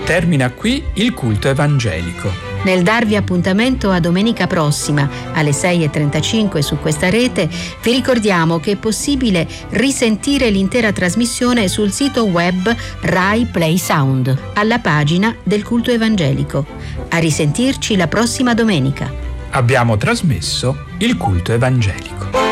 Termina qui il culto evangelico. Nel darvi appuntamento a domenica prossima alle 6:35 su questa rete, vi ricordiamo che è possibile risentire l'intera trasmissione sul sito web Rai Play Sound, alla pagina del culto evangelico. A risentirci la prossima domenica. Abbiamo trasmesso il culto evangelico.